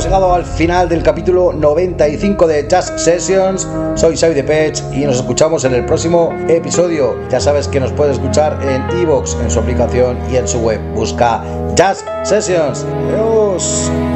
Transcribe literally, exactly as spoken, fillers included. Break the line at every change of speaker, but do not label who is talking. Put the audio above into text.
llegado al final del capítulo noventa y cinco de Jazz Sessions. Soy Xavi de Pech y nos escuchamos en el próximo episodio. Ya sabes que nos puedes escuchar en iVoox, en su aplicación y en su web. Busca Jazz Sessions. Adiós.